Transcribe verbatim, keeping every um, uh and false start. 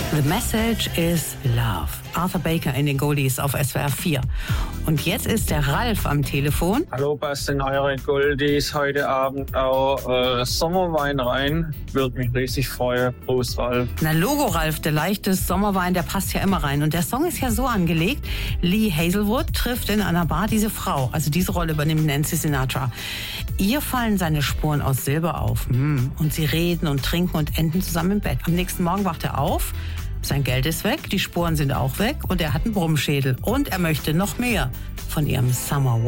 The Message is Love. Arthur Baker in den Goldies auf S W R vier. Und jetzt ist der Ralf am Telefon. Hallo, passt in eure Goldies heute Abend auch äh, Sommerwein rein. Würde mich riesig freuen. Prost, Ralf. Na Logo, Ralf, der leichte Sommerwein, der passt ja immer rein. Und der Song ist ja so angelegt, Lee Hazelwood trifft in einer Bar diese Frau. Also diese Rolle übernimmt Nancy Sinatra. Ihr fallen seine Spuren aus Silber auf. Und sie reden und trinken und enden zusammen im Bett. Am nächsten Morgen wacht er auf. Sein Geld ist weg, die Spuren sind auch weg und er hat einen Brummschädel. Und er möchte noch mehr von ihrem Summer